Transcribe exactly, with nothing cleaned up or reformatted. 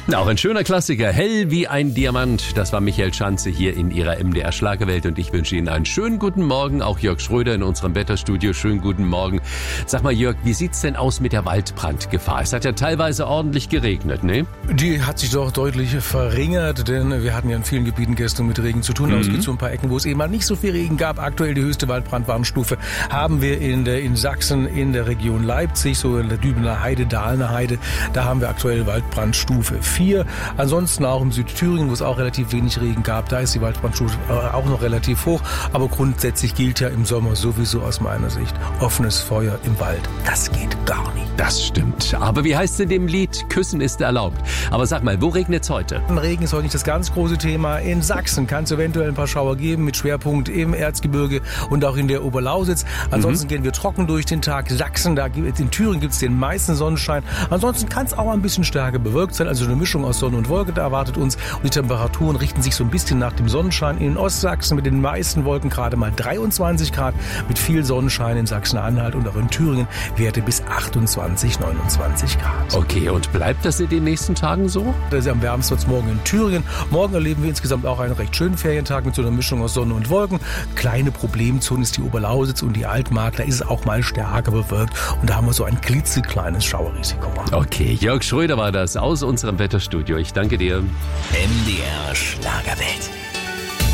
Na, auch ein schöner Klassiker, hell wie ein Diamant. Das war Michael Schanze hier in ihrer M D R Schlagerwelt und ich wünsche Ihnen einen schönen guten Morgen. Auch Jörg Schröder in unserem Wetterstudio, schönen guten Morgen. Sag mal Jörg, wie sieht's denn aus mit der Waldbrandgefahr? Es hat ja teilweise ordentlich geregnet, ne? Die hat sich doch deutlich verringert, denn wir hatten ja in vielen Gebieten gestern mit Regen zu tun. Mhm. Aber es gibt so ein paar Ecken, wo es eben mal nicht so viel Regen gab. Aktuell die höchste Waldbrandwarnstufe haben wir in, der, in Sachsen, in der Region Leipzig, so in der Dübener Heide, Dahlemer Heide. Da haben wir aktuell Waldbrandstufe vier. Ansonsten auch im Südthüringen, wo es auch relativ wenig Regen gab, da ist die Waldbrandstufe auch noch relativ hoch. Aber grundsätzlich gilt ja im Sommer sowieso aus meiner Sicht offenes Feuer im Wald. Das geht gar nicht. Das stimmt. Aber wie heißt es in dem Lied? Küssen ist erlaubt. Aber sag mal, wo regnet es heute? Regen ist heute nicht das ganz große Thema. In Sachsen kann es eventuell ein paar Schauer geben mit Schwerpunkt im Erzgebirge und auch in der Oberlausitz. Ansonsten mhm. gehen wir trocken durch den Tag. Sachsen, da in Thüringen gibt es den meisten Sonnenschein. Ansonsten kann es auch ein bisschen stärker bewölkt sein. Also eine Mischung aus Sonne und Wolke, da erwartet uns. Und die Temperaturen richten sich so ein bisschen nach dem Sonnenschein. In Ostsachsen mit den meisten Wolken gerade mal dreiundzwanzig Grad. Mit viel Sonnenschein in Sachsen-Anhalt und auch in Thüringen Werte bis achtundzwanzig, neunundzwanzig Grad. Okay, und bleibt das in den nächsten Tagen so? Das ist am wärmsten wird's morgen in Thüringen. Morgen erleben wir insgesamt auch einen recht schönen Ferientag mit so einer Mischung aus Sonne und Wolken. Kleine Problemzone ist die Oberlausitz und die Altmark. Da ist es auch mal stärker bewölkt und da haben wir so ein klitzekleines Schauerrisiko. Okay, Jörg Schröder war das aus unserem Wetterstudio. Ich danke dir. M D R Schlagerwelt.